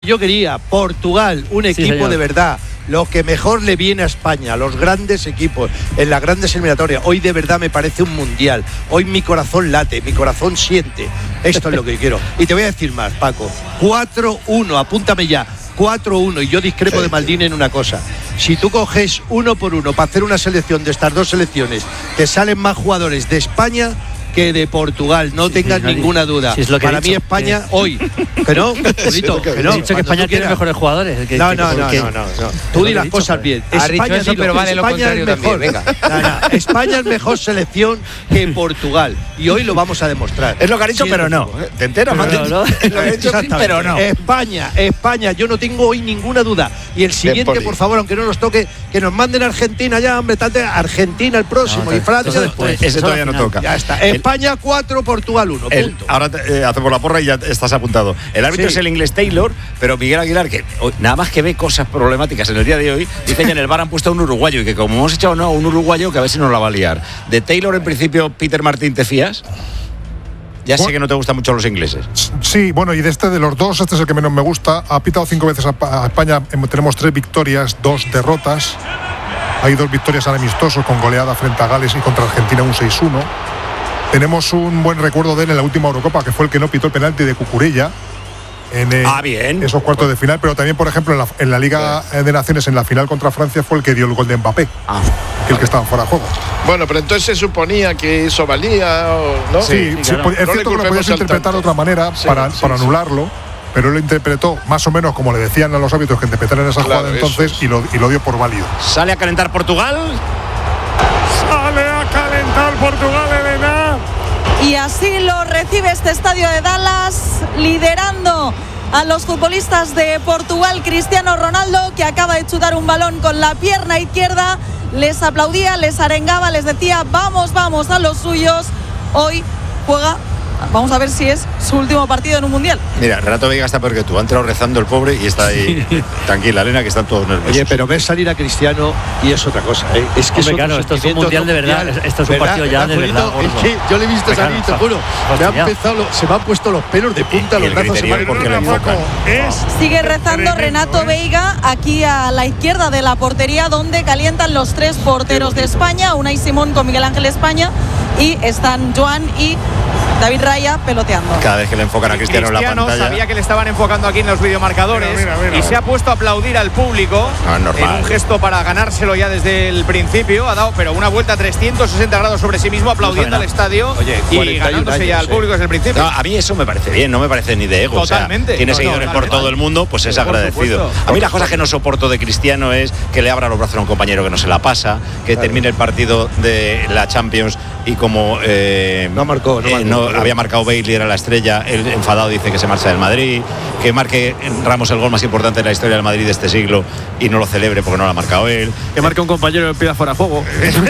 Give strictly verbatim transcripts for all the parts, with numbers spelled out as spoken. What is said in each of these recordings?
Yo quería Portugal, un equipo sí, de verdad, lo que mejor le viene a España, los grandes equipos, en las grandes eliminatorias. Hoy de verdad me parece un mundial. Hoy mi corazón late, mi corazón siente. Esto es lo que quiero. Y te voy a decir más, Paco. cuatro uno, apúntame ya. cuatro uno, y yo discrepo sí, de Maldini en una cosa. Si tú coges uno por uno para hacer una selección de estas dos selecciones, te salen más jugadores de España que de Portugal, no sí, tengas sí, ninguna duda. Sí, es lo que para mí dicho, España que... hoy, que no, bonito, que no. He dicho que España tiene mejores jugadores. Que, no, que, no, no, que, no, no, no. Tú di las dicho, cosas bien. Has España, dicho eso, digo, pero vale España lo contrario es mejor. también, venga. No, no, España es mejor selección que Portugal y hoy lo vamos a demostrar. Es lo que ha dicho, sí, pero no. ¿Eh? ¿Te enteras, pero no, no. Es lo que ha dicho, sí, pero no. España, España, yo no tengo hoy ninguna duda. Y el siguiente, Bien, por favor, aunque no nos toque, que nos manden a Argentina ya, hombre, Argentina el próximo no, y Francia después. Ese todavía no toca. Ya está. España cuatro, Portugal uno. El, ahora eh, hacemos la porra y ya estás apuntado. El árbitro sí. es el inglés Taylor, pero Miguel Aguilar, que hoy, nada más que ve cosas problemáticas en el día de hoy, dice que en el V A R han puesto a un uruguayo y que como hemos echado no, a un uruguayo, que a ver si nos la va a liar. De Taylor, en principio, Peter Martín, ¿te fías? Ya sé que no te gustan mucho los ingleses. Sí, bueno, y de este de los dos, este es el que menos me gusta. Ha pitado cinco veces a, a España, tenemos tres victorias, dos derrotas. Hay dos victorias al amistoso con goleada frente a Gales y contra Argentina un seis uno. Tenemos un buen recuerdo de él en la última Eurocopa, que fue el que no pitó el penalti de Cucurella en eh, ah, bien. esos cuartos de final, pero también, por ejemplo, en la, en la Liga bien. de Naciones, en la final contra Francia, fue el que dio el gol de Mbappé, ah, que el que estaba fuera de juego. Bueno, pero entonces se suponía que eso valía, ¿no? Sí, sí, sí claro. Es no cierto que lo podías interpretar de otra manera sí, para, sí, para sí. anularlo, pero él lo interpretó más o menos como le decían a los árbitros que interpretaran esa claro, jugada entonces es. y, lo, y lo dio por válido. Sale a calentar Portugal. Sale a calentar Portugal, Elena. Y así lo recibe este estadio de Dallas, liderando a los futbolistas de Portugal, Cristiano Ronaldo, que acaba de chutar un balón con la pierna izquierda. Les aplaudía, les arengaba, les decía vamos, vamos a los suyos. Hoy juega, vamos a ver si es su último partido en un mundial. Mira, Renato Veiga está peor que tú. Ha entrado rezando el pobre y está ahí. Sí. Tranquila, Elena, que están todos nerviosos. Oye, pero ves salir a Cristiano y es otra cosa, ¿eh? Es que Hombre, claro, esto es un mundial de verdad. Mundial, esto es un partido ya de verdad. Es que yo le he visto salir, te juro. Me, ha empezado lo, se me han puesto los pelos de punta, los brazos se me han porque le enfocan. Sigue rezando Renato Veiga aquí a la izquierda de la portería, donde calientan los tres porteros de España, Unai Simón con Miguel Ángel España, y están Joan y David Raya peloteando. Cada vez que le enfocan a Cristiano, Cristiano en la pantalla. Sabía que le estaban enfocando aquí en los videomarcadores mira, mira, mira, y se ha puesto a aplaudir al público no, es normal, en un gesto para ganárselo ya desde el principio. Ha dado pero una vuelta a trescientos sesenta grados sobre sí mismo, aplaudiendo al estadio. Oye, y ganándose años, ya al público eh. desde el principio. No, a mí eso me parece bien, no me parece ni de ego. Totalmente. O sea, tiene no, seguidores no, por todo el mundo, pues es agradecido. A mí las cosas que no soporto de Cristiano es que le abra los brazos a un compañero que no se la pasa, que claro. termine el partido de la Champions y como eh, no marcó, no, eh, marcó, no no había marcado Bale, era la estrella, el enfadado dice que se marcha del Madrid, que marque Ramos el gol más importante de la historia del Madrid de este siglo y no lo celebre porque no lo ha marcado él, que marque un compañero y pida fuera juego.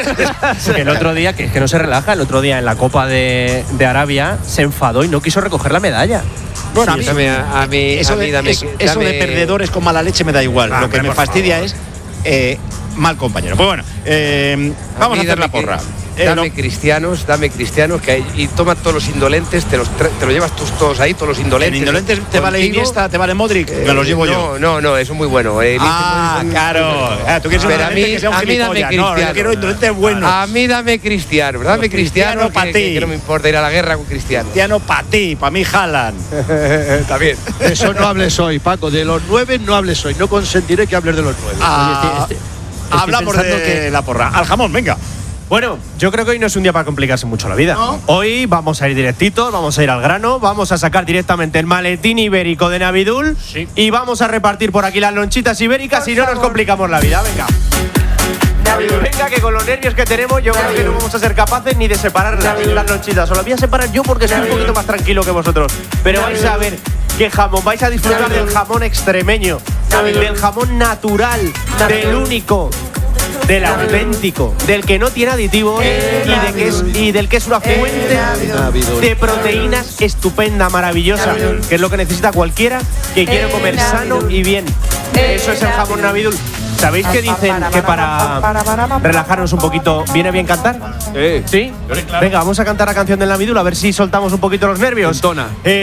El otro día, que es que no se relaja, el otro día en la Copa de, de Arabia se enfadó y no quiso recoger la medalla. Bueno, sí, a mí, a mí, eso, a mí, de, dame, eso, dame, eso de perdedores con mala leche me da igual. Ah, lo que me fastidia favor. es eh, mal compañero. Pues bueno, eh, vamos a, a hacer la porra. Eh, dame no. cristianos, dame cristianos que hay, y toma todos los indolentes, te los te lo llevas tus todos ahí, todos los indolentes. ¿En indolentes te contigo? Vale Iniesta, te vale Modric? Eh, me los llevo no, yo. No, no, eso es muy bueno. Eh, ah, muy, claro. Ah, tú quieres un indolente que sea un a mí dame cristiano. No, yo quiero indolentes buenos. A mí dame cristiano, dame los cristiano, cristiano para ti. Que, que no me importa ir a la guerra con cristiano. Cristiano para ti, para mí Haaland. Está bien. Eso no hables hoy, Paco. De los nueve no hables hoy. No consentiré que hables de los nueve. Ah, este, este, hablamos de que la porra. Al jamón, venga. Bueno, yo creo que hoy no es un día para complicarse mucho la vida. ¿No? Hoy vamos a ir directitos, vamos a ir al grano, vamos a sacar directamente el maletín ibérico de Navidul sí. y vamos a repartir por aquí las lonchitas ibéricas y no nos complicamos la vida. Venga. Navidul. Venga, que con los nervios que tenemos yo Navidul. creo que no vamos a ser capaces ni de separar las, las lonchitas. Os las voy a separar yo porque soy Navidul. un poquito más tranquilo que vosotros. Pero Navidul. vais a ver qué jamón, vais a disfrutar Navidul. del jamón extremeño, Navidul. del jamón natural, Navidul. del único, del auténtico, del que no tiene aditivos y, de que es, y del que es una fuente de proteínas estupenda, maravillosa, que es lo que necesita cualquiera que quiere comer sano y bien. Eso es el jamón Navidul. ¿Sabéis que dicen que para relajarnos un poquito viene bien cantar? Sí. ¿Sí? Venga, vamos a cantar la canción del Navidul a ver si soltamos un poquito los nervios. Tona. Eh,